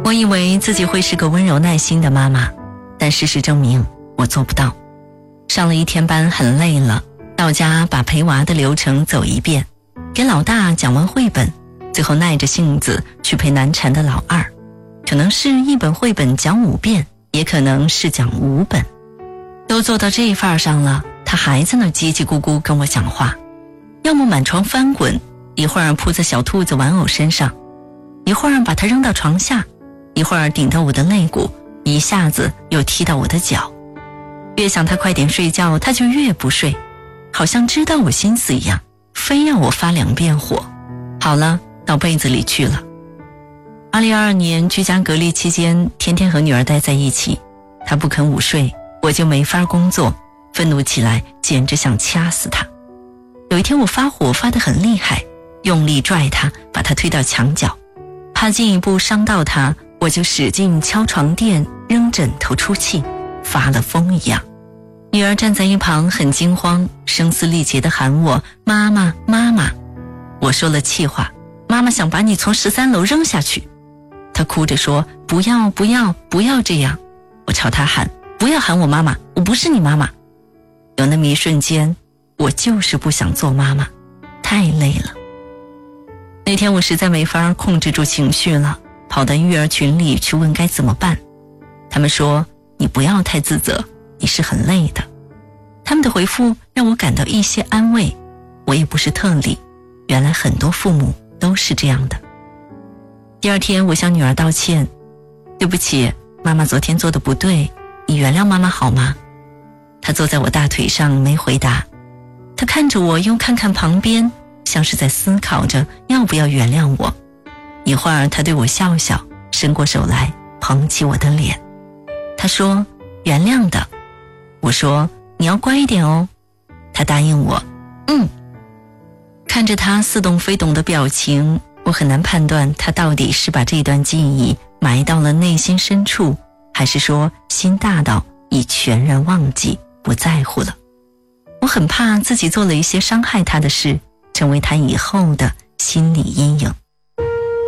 我以为自己会是个温柔耐心的妈妈，但事实证明我做不到。上了一天班很累了，到家把陪娃的流程走一遍，给老大讲完绘本，最后耐着性子去陪难产的老二，可能是一本绘本讲5遍，也可能是讲5本。都做到这份上了，他还在那叽叽咕咕跟我讲话，要么满床翻滚，一会儿扑在小兔子玩偶身上，一会儿把它扔到床下，一会儿顶到我的肋骨，一下子又踢到我的脚。越想他快点睡觉，他就越不睡，好像知道我心思一样，非要我发2遍火。好了，到被子里去了。2022年居家隔离期间，天天和女儿待在一起，她不肯午睡，我就没法工作，愤怒起来简直想掐死她。有一天我发火发得很厉害，用力拽她，把她推到墙角，怕进一步伤到她，我就使劲敲床垫，扔枕头出气，发了疯一样。女儿站在一旁很惊慌，声嘶力竭地喊我妈妈妈妈。我说了气话，妈妈想把你从13楼扔下去。她哭着说不要不要不要这样。我朝她喊不要喊我妈妈，我不是你妈妈。有那么一瞬间，我就是不想做妈妈，太累了。那天我实在没法控制住情绪了，跑到育儿群里去问该怎么办。他们说你不要太自责，你是很累的。他们的回复让我感到一些安慰，我也不是特例，原来很多父母都是这样的。第2天我向女儿道歉，对不起，妈妈昨天做的不对，你原谅妈妈好吗？她坐在我大腿上没回答，她看着我又看看旁边，像是在思考着要不要原谅我。一会儿她对我笑笑，伸过手来捧起我的脸。她说原谅的。我说你要乖一点哦。她答应我看着她似懂非懂的表情，我很难判断她到底是把这段记忆埋到了内心深处，还是说心大到已全然忘记不在乎了。我很怕自己做了一些伤害她的事，成为她以后的心理阴影。